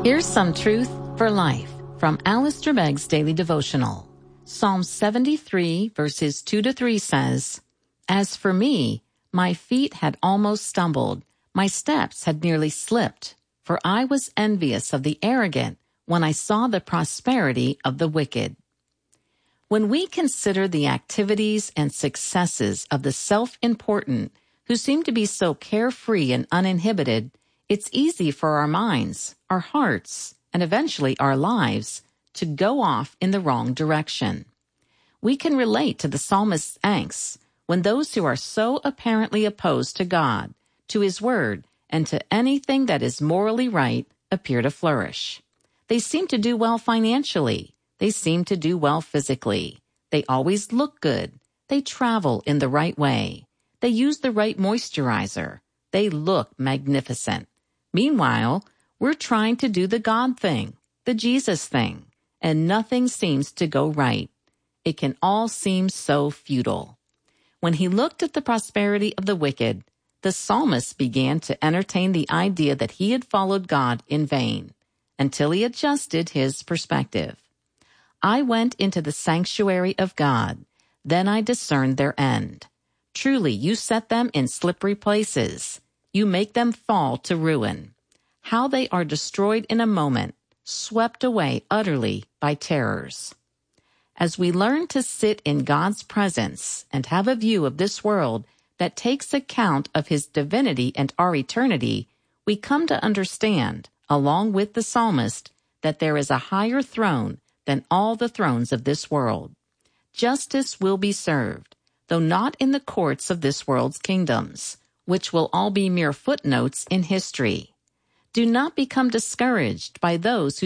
Here's some truth for life from Alistair Begg's Daily Devotional. Psalm 73, verses 2-3 says, "As for me, my feet had almost stumbled, my steps had nearly slipped, for I was envious of the arrogant when I saw the prosperity of the wicked." When we consider the activities and successes of the self-important who seem to be so carefree and uninhibited, it's easy for our minds, our hearts, and eventually our lives to go off in the wrong direction. We can relate to the psalmist's angst when those who are so apparently opposed to God, to His Word, and to anything that is morally right appear to flourish. They seem to do well financially. They seem to do well physically. They always look good. They travel in the right way. They use the right moisturizer. They look magnificent. Meanwhile, we're trying to do the God thing, the Jesus thing, and nothing seems to go right. It can all seem so futile. When he looked at the prosperity of the wicked, the psalmist began to entertain the idea that he had followed God in vain, until he adjusted his perspective. "I went into the sanctuary of God. Then I discerned their end. Truly, you set them in slippery places. You make them fall to ruin. How they are destroyed in a moment, swept away utterly by terrors." As we learn to sit in God's presence and have a view of this world that takes account of His divinity and our eternity, we come to understand, along with the psalmist, that there is a higher throne than all the thrones of this world. Justice will be served, though not in the courts of this world's kingdoms, which will all be mere footnotes in history. Do not become discouraged by those who